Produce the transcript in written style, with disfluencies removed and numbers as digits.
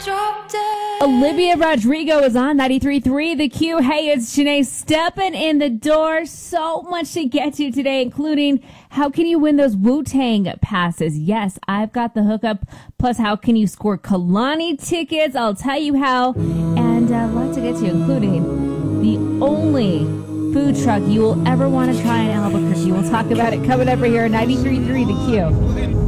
Olivia Rodrigo is on 93.3 The Q. Hey, it's Janae stepping in the door. So much to get to today, including how can you win those Wu-Tang passes? Yes, I've got the hookup. Plus, how can you score Kalani tickets? I'll tell you how. And a lot to get to, including the only food truck you will ever want to try in Albuquerque. We'll talk about it coming up right here at 93.3 The Q.